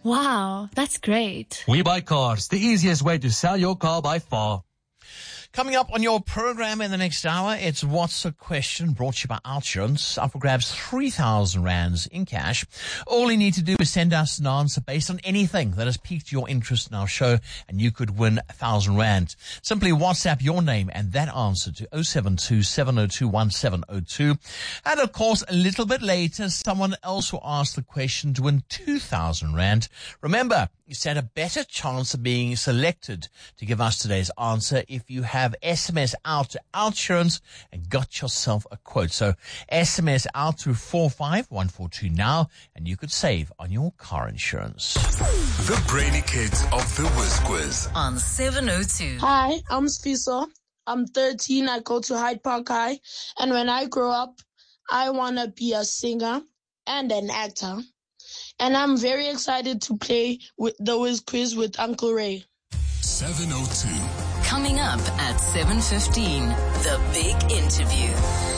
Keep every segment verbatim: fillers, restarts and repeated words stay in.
Wow, that's great. We Buy Cars, the easiest way to sell your car by far. Coming up on your program in the next hour, it's What's the Question, brought to you by Outsurance. Up for grabs three thousand rands in cash. All you need to do is send us an answer based on anything that has piqued your interest in our show, and you could win a thousand rand. Simply WhatsApp your name and that answer to oh seven two, seven oh two, one seven oh two. And of course, a little bit later, someone else will ask the question to win two thousand rand. Remember, you stand a better chance of being selected to give us today's answer if you have S M S out to Outsurance and got yourself a quote. So S M S out to four five one four two now, and you could save on your car insurance. The Brainy Kids of the Whiz Quiz on seven oh two. Hi, I'm Sfiso. I'm thirteen. I go to Hyde Park High. And when I grow up, I want to be a singer and an actor. And I'm very excited to play with the Whiz Quiz with Uncle Ray. seven oh two. Coming up at seven fifteen, the big interview.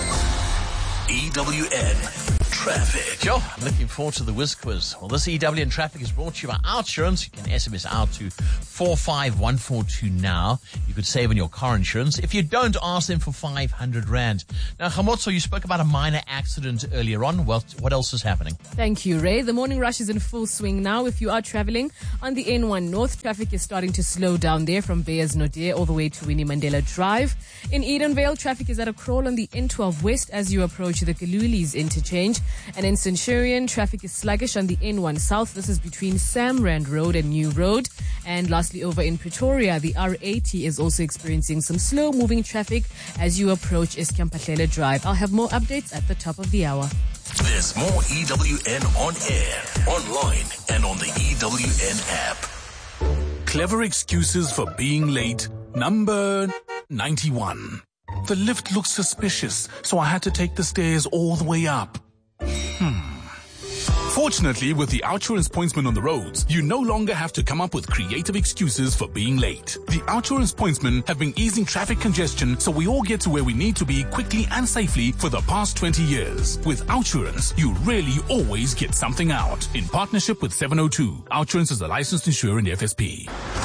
E W N Traffic. Sure, I'm looking forward to the Whiz Quiz. Well, this E W N Traffic is brought to you by Outsurance. You can S M S out to four five one four two now. You could save on your car insurance. If you don't, ask them for five hundred rand. Now, Khamotso, you spoke about a minor accident earlier on. Well, what else is happening? Thank you, Ray. The morning rush is in full swing now. If you are traveling on the N one North, traffic is starting to slow down there from Beyers Naudé all the way to Winnie Mandela Drive. In Edenvale, traffic is at a crawl on the N twelve West as you approach the Kalulis interchange. And in Centurion, traffic is sluggish on the N one South. This is between Samrand Road and New Road. And lastly, over in Pretoria, the R eighty is also experiencing some slow-moving traffic as you approach Escampatlela Drive. I'll have more updates at the top of the hour. There's more E W N on air, online, and on the E W N app. Clever excuses for being late. Number ninety-one. The lift looks suspicious, so I had to take the stairs all the way up. Hmm. Fortunately, with the Outsurance pointsman on the roads, you no longer have to come up with creative excuses for being late. The Outsurance pointsmen have been easing traffic congestion so we all get to where we need to be quickly and safely for the past twenty years. With Outsurance, you really always get something out. In partnership with seven oh two, Outsurance is a licensed insurer in the F S P.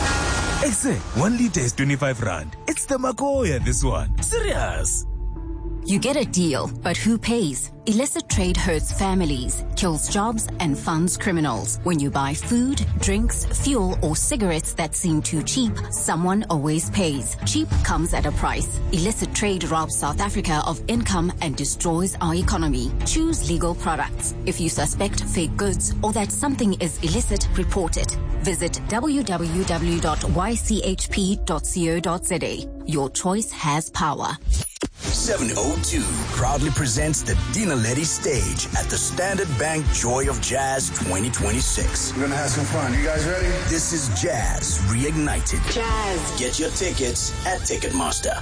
I say, one liter is twenty-five rand. It's the Makoya, this one. Serious. You get a deal, but who pays? Illicit trade hurts families, kills jobs, and funds criminals. When you buy food, drinks, fuel, or cigarettes that seem too cheap, someone always pays. Cheap comes at a price. Illicit trade robs South Africa of income and destroys our economy. Choose legal products. If you suspect fake goods or that something is illicit, report it. Visit w w w dot y c h p dot co dot z a. Your choice has power. seven oh two proudly presents the Dina Letty stage at the Standard Bank Joy of Jazz twenty twenty-six. We're gonna have some fun. You guys ready? This is Jazz Reignited. Jazz. Get your tickets at Ticketmaster.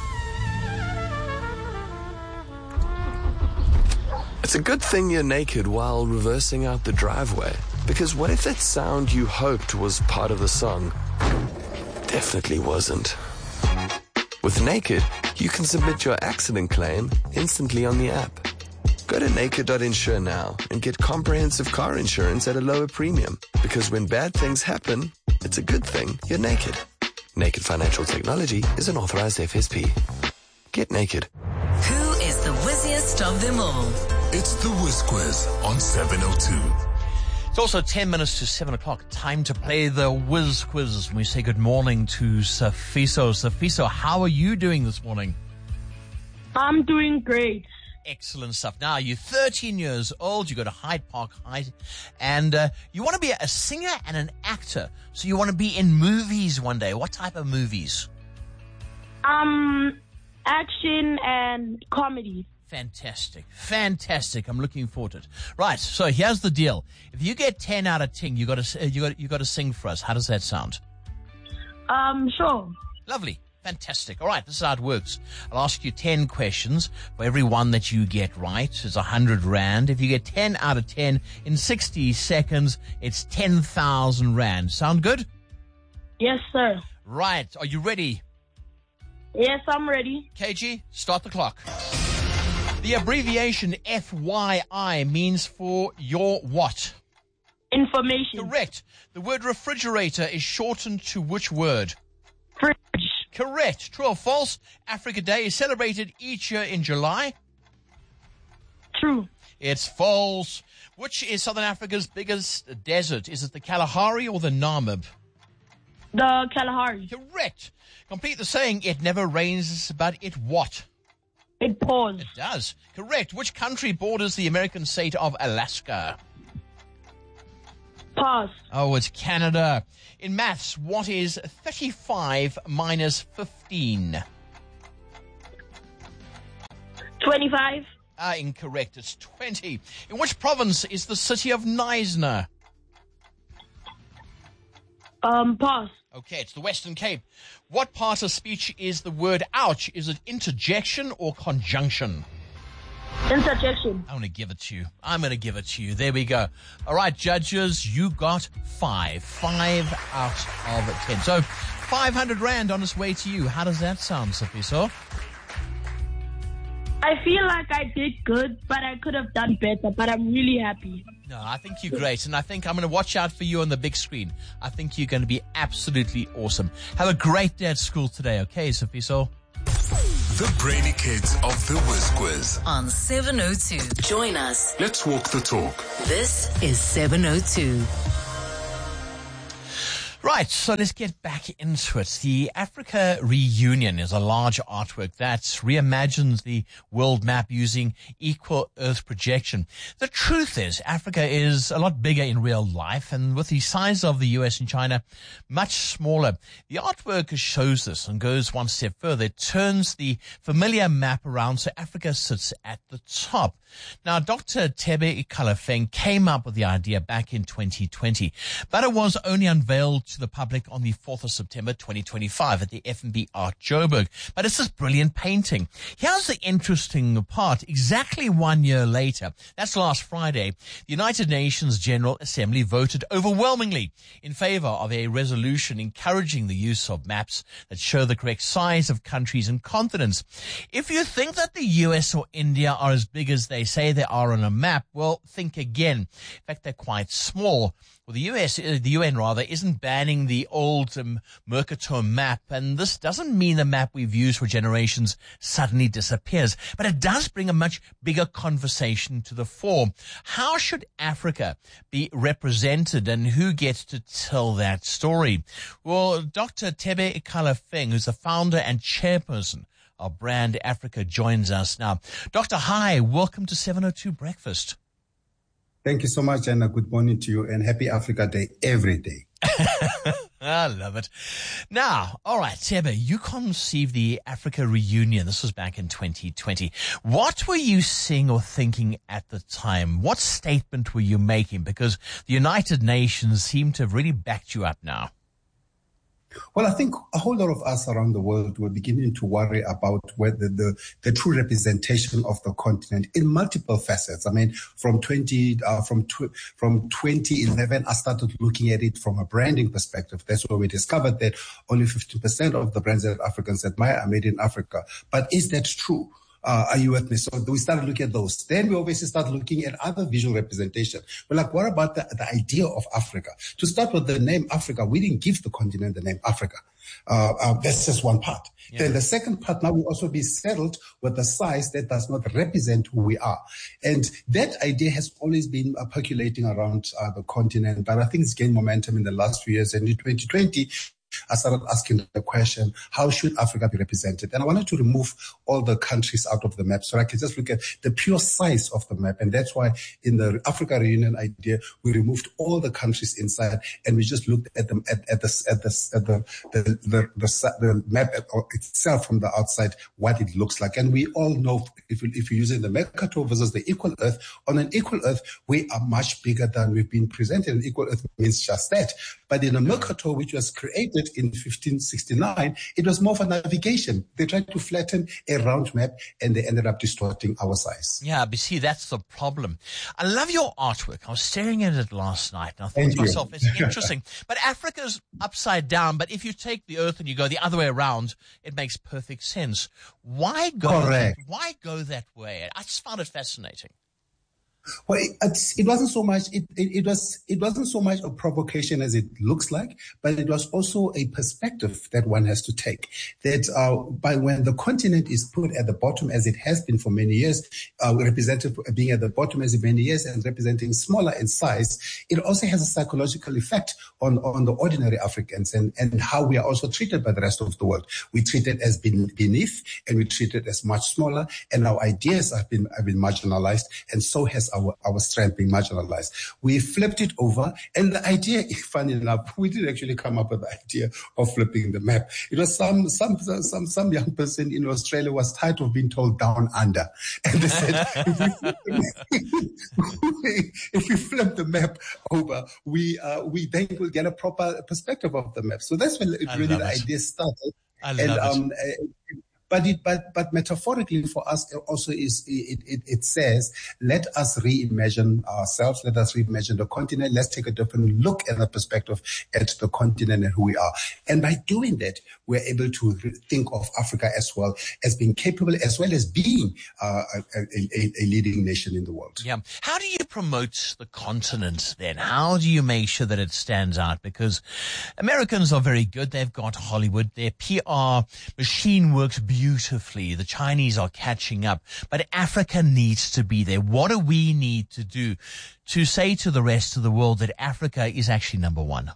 It's a good thing you're naked while reversing out the driveway. Because what if that sound you hoped was part of the song definitely wasn't? With Naked, you can submit your accident claim instantly on the app. Go to naked dot insure now and get comprehensive car insurance at a lower premium. Because when bad things happen, it's a good thing you're naked. Naked Financial Technology is an authorized F S P. Get naked. Who is the whizziest of them all? It's the Whiz Quiz on seven oh two. It's also ten minutes to seven o'clock. Time to play the Whiz Quiz. We say good morning to Safiso. Safiso, how are you doing this morning? I'm doing great. Excellent stuff. Now, you're thirteen years old. You go to Hyde Park High, and uh, you want to be a singer and an actor. So you want to be in movies one day. What type of movies? Um, action and comedy. Fantastic. Fantastic. I'm looking forward to it. Right. So here's the deal. If you get ten out of ten, you got to you got you got to sing for us. How does that sound? Um, sure. Lovely. Fantastic. All right. This is how it works. I'll ask you ten questions. For every one that you get right, it's a hundred rand. If you get ten out of ten in sixty seconds, it's ten thousand rand. Sound good? Yes, sir. Right. Are you ready? Yes, I'm ready. K G, start the clock. The abbreviation F Y I means for your what? Information. Correct. The word refrigerator is shortened to which word? Fridge. Correct. True or false? Africa Day is celebrated each year in July. True. It's false. Which is Southern Africa's biggest desert? Is it the Kalahari or the Namib? The Kalahari. Correct. Complete the saying, it never rains, but it what? It pours. It does. Correct. Which country borders the American state of Alaska? Pass. Oh, it's Canada. In maths, what is thirty-five minus fifteen? twenty-five. Ah, incorrect. It's twenty. In which province is the city of Knysna? Um, pass. Okay, it's the Western Cape. What part of speech is the word ouch? Is it interjection or conjunction? Interjection. I'm going to give it to you. I'm going to give it to you. There we go. All right, judges, you got five. Five out of ten. So, five hundred rand on its way to you. How does that sound, Sifiso? I feel like I did good, but I could have done better, but I'm really happy. No, I think you're great, and I think I'm going to watch out for you on the big screen. I think you're going to be absolutely awesome. Have a great day at school today, okay, Sifiso? The Brainy Kids of the Whiz Quiz. On seven oh two. Join us. Let's walk the talk. This is seven oh two. Right, so let's get back into it. The Africa Reunion is a large artwork that reimagines the world map using equal Earth projection. The truth is, Africa is a lot bigger in real life, and with the size of the U S and China much smaller. The artwork shows this and goes one step further. It turns the familiar map around so Africa sits at the top. Now, Doctor Tebe Ikalafeng came up with the idea back in twenty twenty, but it was only unveiled to the public on the fourth of September twenty twenty-five at the F N B Art Joburg. But it's this brilliant painting. Here's the interesting part. Exactly one year later, that's last Friday, the United Nations General Assembly voted overwhelmingly in favor of a resolution encouraging the use of maps that show the correct size of countries and continents. If you think that the U S or India are as big as they say they are on a map, well, think again. In fact, they're quite small. Well, the U S, uh, the U N rather, isn't banning the old um, Mercator map, and this doesn't mean the map we've used for generations suddenly disappears, but it does bring a much bigger conversation to the fore. How should Africa be represented, and who gets to tell that story? Well, Doctor Tebe Ikalafeng, who's the founder and chairperson of Brand Africa, joins us now. Doctor, hi, welcome to seven oh two Breakfast. Thank you so much, and a good morning to you, and happy Africa Day every day. I love it. Now, all right, Tebe, you conceived the Africa Reunion. This was back in twenty twenty. What were you seeing or thinking at the time? What statement were you making? Because the United Nations seem to have really backed you up now. Well, I think a whole lot of us around the world were beginning to worry about whether the, the true representation of the continent in multiple facets. I mean, from twenty uh, from tw- from twenty eleven, I started looking at it from a branding perspective. That's where we discovered that only fifty percent of the brands that Africans admire are made in Africa. But is that true? Uh, are you with me? So we started looking at those. Then we obviously started looking at other visual representation. We're like, what about the, the idea of Africa? To start with the name Africa, we didn't give the continent the name Africa. Uh, uh, that's just one part. Yeah. Then the second part, now we also be settled with the size that does not represent who we are. And that idea has always been uh, percolating around uh, the continent, but I think it's gained momentum in the last few years. And in twenty twenty, I started asking the question, how should Africa be represented? And I wanted to remove all the countries out of the map so I can just look at the pure size of the map. And that's why in the Africa Reunion idea, we removed all the countries inside and we just looked at them at, at the, at the, at the, the, the, the, the map itself from the outside, what it looks like. And we all know if, we, if you're using the Mercator versus the equal Earth, on an equal Earth, we are much bigger than we've been presented. An equal Earth means just that. But in a Mercator, which was created in fifteen sixty-nine, it was more for navigation. They tried to flatten a round map and they ended up distorting our size. Yeah, but see, that's the problem. I love your artwork. I was staring at it last night and I thought Thank to you. myself, it's interesting. But Africa's upside down, but if you take the Earth and you go the other way around, it makes perfect sense. Why go, Correct. Why go that way? I just found it fascinating. Well, it, it's, it wasn't so much. It, it, it was. It wasn't so much a provocation as it looks like, but it was also a perspective that one has to take. That uh, by when the continent is put at the bottom, as it has been for many years, uh, represented being at the bottom as many years and representing smaller in size, it also has a psychological effect on on the ordinary Africans and and how we are also treated by the rest of the world. We treat it as beneath, and we treat it as much smaller, and our ideas have been have been marginalized, and so has our, our strength being marginalized. We flipped it over, and the idea, funny enough, we didn't actually come up with the idea of flipping the map. It was some some some some young person in Australia was tired of being told down under, and they said, if, we flip the, if we flip the map over, we uh, we then will get a proper perspective of the map. So that's when it really the idea started. I love and it. um, uh, But it, but, but metaphorically for us, it also is, it, it, it says, let us reimagine ourselves. Let us reimagine the continent. Let's take a different look at the perspective at the continent and who we are. And by doing that, we're able to think of Africa as well as being capable, as well as being uh, a, a, a leading nation in the world. Yeah. How do you promote the continent then? How do you make sure that it stands out? Because Americans are very good. They've got Hollywood. Their P R machine works beautifully. Beautifully. The Chinese are catching up, but Africa needs to be there. What do we need to do to say to the rest of the world that Africa is actually number one?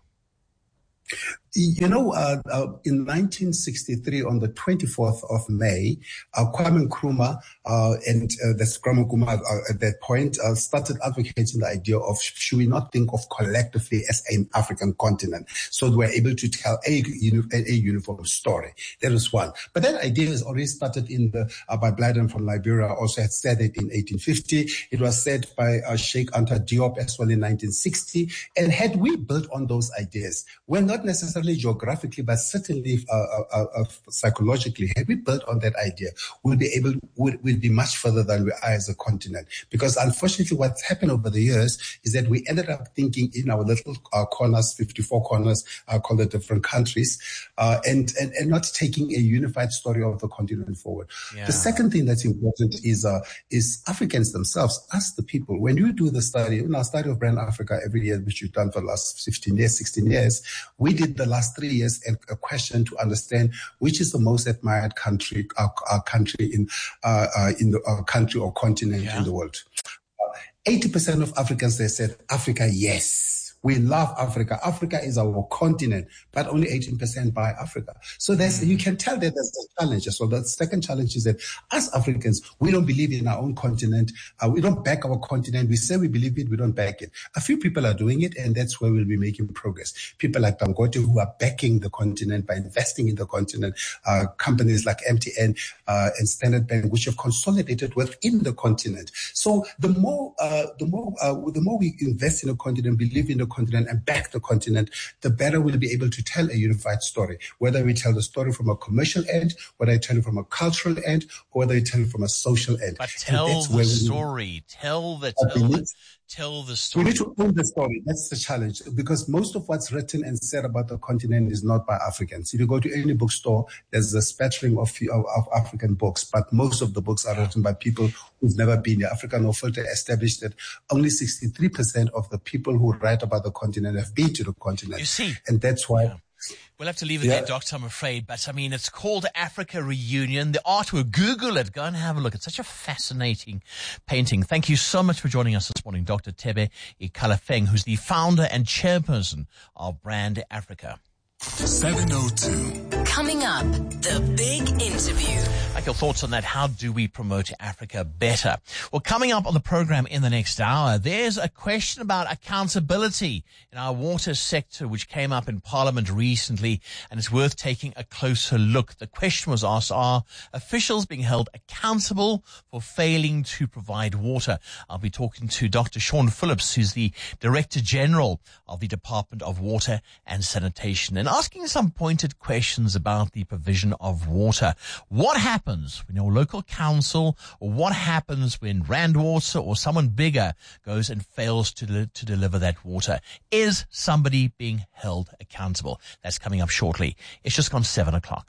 You know, uh, uh, in nineteen sixty-three, on the twenty-fourth of May, uh, Kwame Nkrumah uh, and uh, that's Kwame Nkrumah uh, at that point uh, started advocating the idea of should we not think of collectively as an African continent, so we're able to tell a, a uniform story. That is one. But that idea has already started in the uh, by Blyden from Liberia. Also had said it in eighteen fifty. It was said by uh, Sheikh Anta Diop as well in nineteen sixty. And had we built on those ideas, we're not necessarily geographically, but certainly uh, uh, uh, psychologically, had we built on that idea, we'll be able, we'll, we'll be much further than we are as a continent. Because unfortunately, what's happened over the years is that we ended up thinking in our little uh, corners, fifty-four corners, uh, called the different countries, uh, and, and and not taking a unified story of the continent forward. Yeah. The second thing that's important is uh, is Africans themselves, us the people. When you do the study, in our study of Brand Africa every year, which we've done for the last fifteen years, sixteen years, we did the last three years a, a question to understand which is the most admired country, our, our country in uh, uh, in the our country or continent yeah. in the world. Uh, eighty percent of Africans, they said Africa, yes. We love Africa. Africa is our continent, but only eighteen percent buy Africa. So there's, mm. you can tell that there's a challenge. So the second challenge is that as Africans, we don't believe in our own continent. Uh, we don't back our continent. We say we believe it, we don't back it. A few people are doing it, and that's where we'll be making progress. People like Dangote who are backing the continent by investing in the continent. Uh, companies like M T N uh, and Standard Bank, which have consolidated within the continent. So the more, uh, the more, uh, the more we invest in the continent, believe in the continent and back the continent, the better we'll be able to tell a unified story. Whether we tell the story from a commercial end, whether we tell it from a cultural end, or whether we tell it from a social end. But tell the story. Tell the, tell the, tell the story. We need to own the story. That's the challenge, because most of what's written and said about the continent is not by Africans. If you go to any bookstore, there's a spattering of, of, of African books, but most of the books are written by people who've never been here. Africa No Filter established that only sixty-three percent of the people who write about the continent have been to the continent. You see. And that's why... Yeah. We'll have to leave it yeah. there, Doctor, I'm afraid. But, I mean, it's called Africa Reunion. The artwork, Google it. Go and have a look. It's such a fascinating painting. Thank you so much for joining us this morning, Doctor Thebe Ikalafeng, who's the founder and chairperson of Brand Africa. seven oh two. Coming up, the big interview. Like your thoughts on that. How do we promote Africa better? Well, coming up on the program in the next hour, there's a question about accountability in our water sector, which came up in Parliament recently, and it's worth taking a closer look. The question was asked, are officials being held accountable for failing to provide water? I'll be talking to Doctor Sean Phillips, who's the Director General of the Department of Water and Sanitation, and asking some pointed questions about the provision of water. What happens when your local council, or what happens when Randwater or someone bigger goes and fails to, de- to deliver that water? Is somebody being held accountable? That's coming up shortly. It's just gone seven o'clock.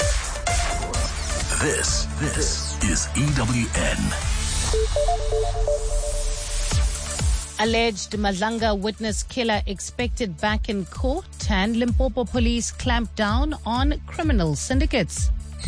This, this is E W N. Alleged Madlanga witness killer expected back in court, and Limpopo police clamp down on criminal syndicates.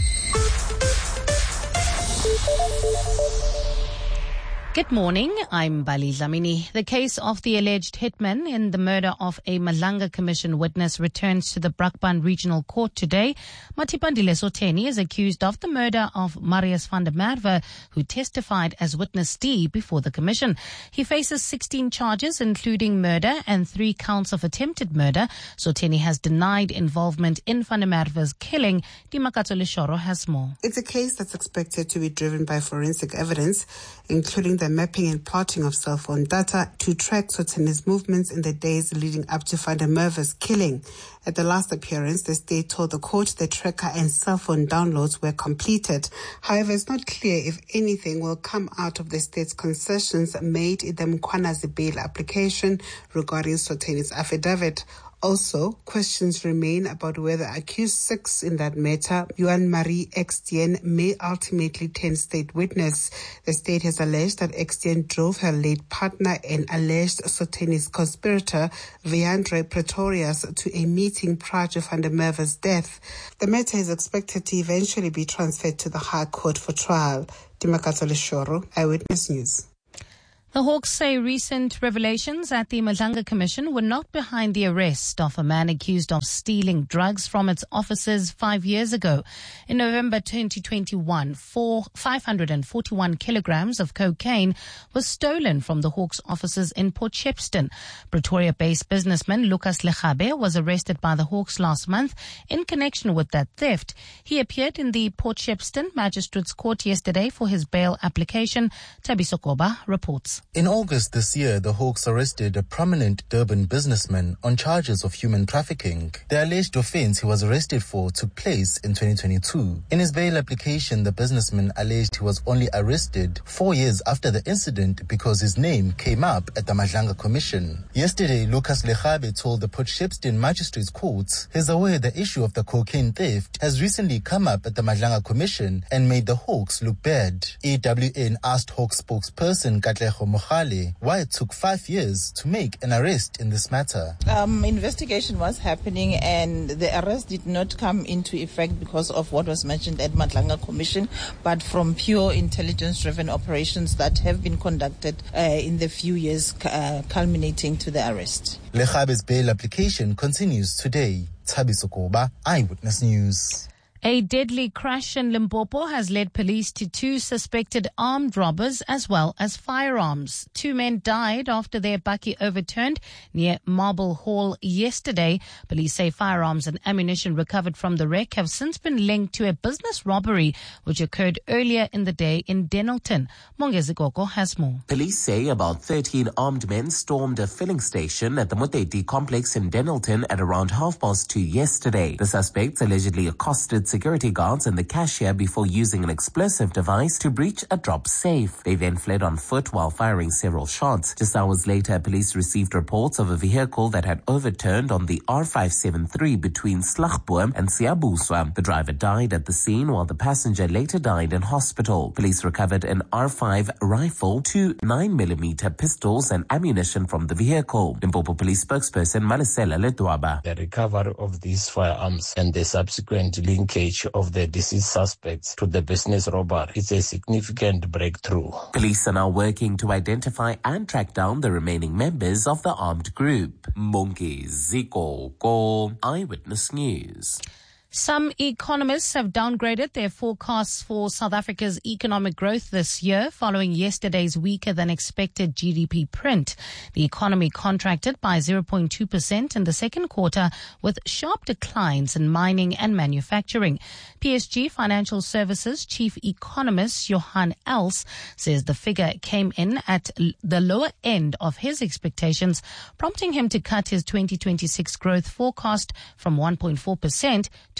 Good morning, I'm Bali Dlamini. The case of the alleged hitman in the murder of a Madlanga Commission witness returns to the Brakpan Regional Court today. Matipandile Soteni is accused of the murder of Marius van der Merwe, who testified as witness D before the commission. He faces sixteen charges, including murder and three counts of attempted murder. Soteni has denied involvement in van der Merwe's killing. Dimakatso Leshoro has more. It's a case that's expected to be driven by forensic evidence, including the mapping and plotting of cell phone data to track Soteni's movements in the days leading up to van der Merwe's killing. At the last appearance, the state told the court the tracker and cell phone downloads were completed. However, it's not clear if anything will come out of the state's concessions made in the Mkhwanazi bail application regarding Soteni's affidavit. Also, questions remain about whether accused six in that matter, Yuan Marie Extien, may ultimately turn state witness. The state has alleged that Extien drove her late partner and alleged Soteni's conspirator, Viandre Pretorius, to a meeting prior to van der Merwe's death. The matter is expected to eventually be transferred to the High Court for trial. Dimakatso Leshoro, Eyewitness News. The Hawks say recent revelations at the Madlanga Commission were not behind the arrest of a man accused of stealing drugs from its offices five years ago. In November twenty twenty-one, four, five hundred forty-one kilograms of cocaine was stolen from the Hawks offices in Port Shepstone. Pretoria-based businessman Lucas Lechabe was arrested by the Hawks last month in connection with that theft. He appeared in the Port Shepstone Magistrates Court yesterday for his bail application. Tabiso Koba reports. In August this year, the Hawks arrested a prominent Durban businessman on charges of human trafficking. The alleged offence he was arrested for took place in twenty twenty-two. In his bail application, the businessman alleged he was only arrested four years after the incident because his name came up at the Madlanga Commission. Yesterday, Lucas Lechabe told the Port Shepstone Magistrates Court he's aware the issue of the cocaine theft has recently come up at the Madlanga Commission and made the Hawks look bad. E W N asked Hawks spokesperson Katlego why it took five years to make an arrest in this matter. Um, investigation was happening and the arrest did not come into effect because of what was mentioned at Madlanga Commission, but from pure intelligence-driven operations that have been conducted uh, in the few years uh, culminating to the arrest. Lechabe's bail application continues today. Tabiso Koba, Eyewitness News. A deadly crash in Limpopo has led police to two suspected armed robbers as well as firearms. Two men died after their bakkie overturned near Marble Hall yesterday. Police say firearms and ammunition recovered from the wreck have since been linked to a business robbery which occurred earlier in the day in Denelton. Mongezi Koko has more. Police say about thirteen armed men stormed a filling station at the Muteti complex in Denelton at around half past two yesterday. The suspects allegedly accosted security guards and the cashier before using an explosive device to breach a drop safe. They then fled on foot while firing several shots. Just hours later, police received reports of a vehicle that had overturned on the R five seventy-three between Slagboom and Siabuswa. The driver died at the scene while the passenger later died in hospital. Police recovered an R five rifle, two nine millimeter pistols and ammunition from the vehicle. Limpopo Police spokesperson Malasela Letwaba. The recovery of these firearms and the subsequent linkage of the deceased suspects to the business robbery is a significant breakthrough. Police are now working to identify and track down the remaining members of the armed group. Monkey Ziko Go, Eyewitness News. Some economists have downgraded their forecasts for South Africa's economic growth this year following yesterday's weaker than expected G D P print. The economy contracted by zero point two percent in the second quarter with sharp declines in mining and manufacturing. P S G Financial Services chief economist Johan Els says the figure came in at the lower end of his expectations, prompting him to cut his twenty twenty-six growth forecast from one point four percent to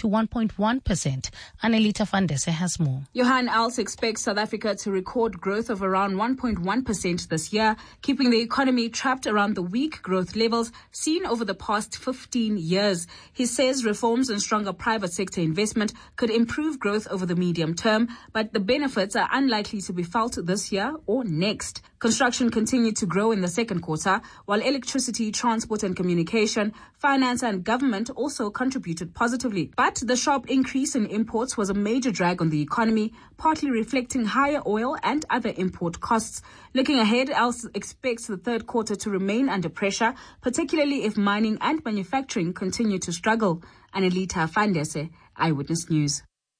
to one point one percent. Annelita Fandese has more. Johan Els expects South Africa to record growth of around one point one percent this year, keeping the economy trapped around the weak growth levels seen over the past fifteen years. He says reforms and stronger private sector investment could improve growth over the medium term, but the benefits are unlikely to be felt this year or next. Construction continued to grow in the second quarter, while electricity, transport and communication, finance and government also contributed positively. But the sharp increase in imports was a major drag on the economy, partly reflecting higher oil and other import costs. Looking ahead, Els expects the third quarter to remain under pressure, particularly if mining and manufacturing continue to struggle. Annelita Fandese, Eyewitness News.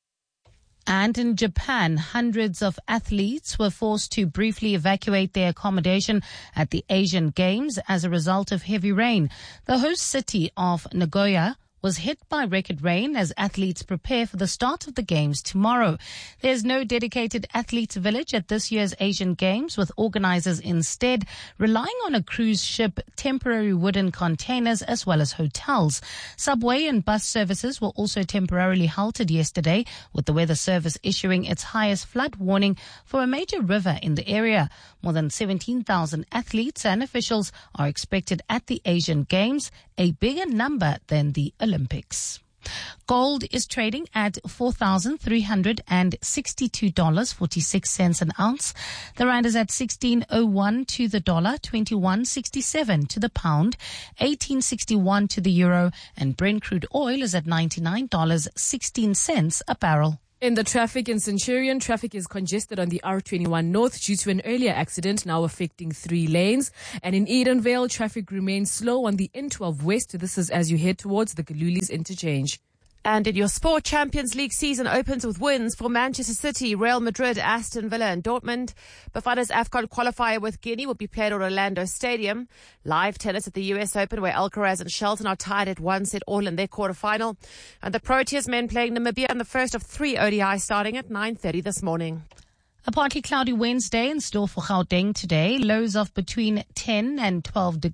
And in Japan, hundreds of athletes were forced to briefly evacuate their accommodation at the Asian Games as a result of heavy rain. The host city of Nagoya was hit by record rain as athletes prepare for the start of the Games tomorrow. There's no dedicated athletes village at this year's Asian Games, with organizers instead relying on a cruise ship, temporary wooden containers, as well as hotels. Subway and bus services were also temporarily halted yesterday, with the weather service issuing its highest flood warning for a major river in the area. More than seventeen thousand athletes and officials are expected at the Asian Games, a bigger number than the Olympics. Gold is trading at four thousand three hundred sixty-two dollars and forty-six cents an ounce. The rand is at sixteen oh one to the dollar, twenty-one sixty-seven to the pound, eighteen sixty-one to the euro, and Brent crude oil is at ninety-nine dollars and sixteen cents a barrel. In the traffic in Centurion, traffic is congested on the R twenty-one North due to an earlier accident now affecting three lanes. And in Edenvale, traffic remains slow on the N twelve West. This is as you head towards the Galulis interchange. And in your sport, Champions League season opens with wins for Manchester City, Real Madrid, Aston Villa and Dortmund. Bafana's AFCON qualifier with Guinea will be played at Orlando Stadium. Live tennis at the U S Open, where Alcaraz and Shelton are tied at one set all in their quarterfinal. And the Proteas men playing Namibia in the first of three O D Is starting at nine thirty this morning. A partly cloudy Wednesday in store for Gauteng today. Lows of between ten and twelve degrees.